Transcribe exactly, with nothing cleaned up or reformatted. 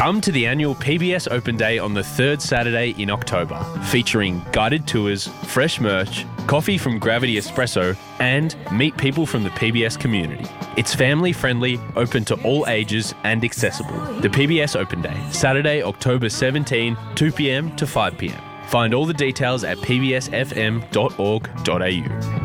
Come to the annual P B S Open Day on the third Saturday in October, featuring guided tours, fresh merch, coffee from Gravity Espresso, and meet people from the P B S community. It's family-friendly, open to all ages, and accessible. The P B S Open Day, Saturday, October seventeenth, two p m to five p m. Find all the details at p b s f m dot org dot a u.